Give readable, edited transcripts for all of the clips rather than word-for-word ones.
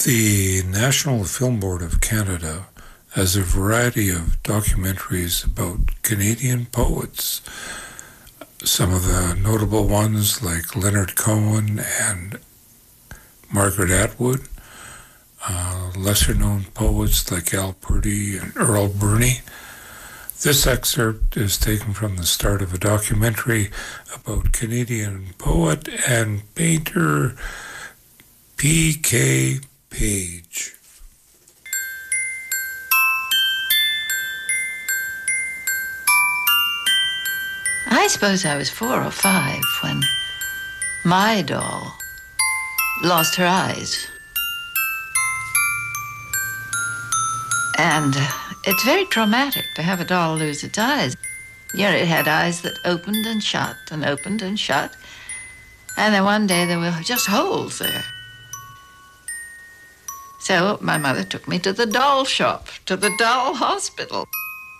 The National Film Board of Canada has a variety of documentaries about Canadian poets. Some of the notable ones like Leonard Cohen and Margaret Atwood, lesser-known poets like Al Purdy and Earl Birney. This excerpt is taken from the start of a documentary about Canadian poet and painter P.K. Page. I suppose I was 4 or 5 when my doll lost her eyes. And it's very traumatic to have a doll lose its eyes. You know, it had eyes that opened and shut and opened and shut. And then one day there were just holes there. So my mother took me to the doll shop, to the doll hospital.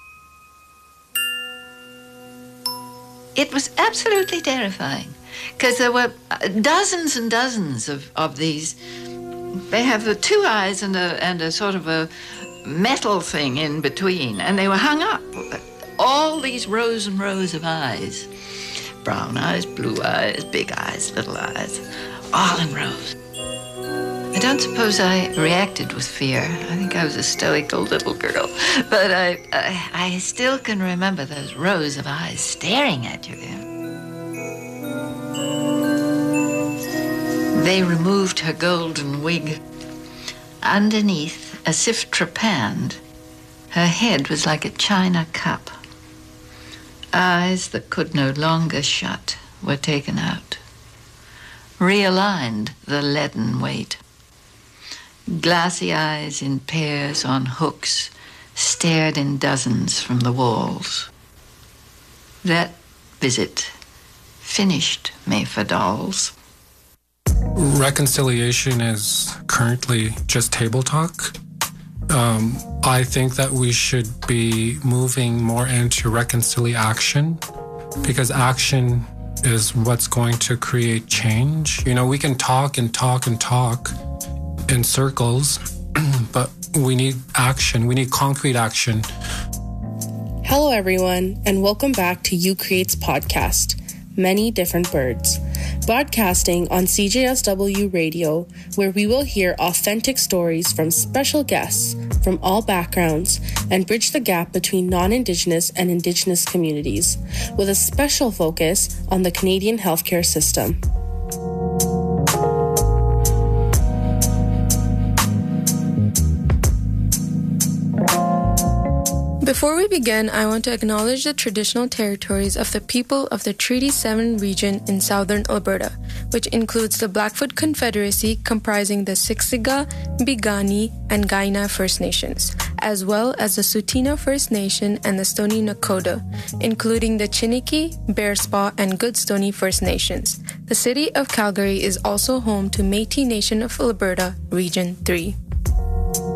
It was absolutely terrifying because there were dozens and dozens of these. They have the 2 eyes and a sort of a metal thing in between, and they were hung up. All these rows and rows of eyes. Brown eyes, blue eyes, big eyes, little eyes, all in rows. I don't suppose I reacted with fear. I think I was a stoical little girl. But I still can remember those rows of eyes staring at you there. They removed her golden wig. Underneath, as if trepanned, her head was like a china cup. Eyes that could no longer shut were taken out. Realigned the leaden weight. Glassy eyes in pairs on hooks stared in dozens from the walls. That visit finished me for dolls. Reconciliation is currently just table talk. I think that we should be moving more into reconciliation because action is what's going to create change. You know, we can talk and talk and talk in circles, but we need action. We need concrete action. Hello, everyone, and welcome back to You Create's podcast, Many Different Birds, broadcasting on CJSW Radio, where we will hear authentic stories from special guests from all backgrounds and bridge the gap between non-Indigenous and Indigenous communities, with a special focus on the Canadian healthcare system. Before we begin, I want to acknowledge the traditional territories of the people of the Treaty 7 region in southern Alberta, which includes the Blackfoot Confederacy comprising the Siksika, Piikani, and Kainai First Nations, as well as the Tsuut'ina First Nation and the Stoney Nakoda, including the Chiniki, Bearspaw, and Goodstoney First Nations. The city of Calgary is also home to Métis Nation of Alberta, Region 3.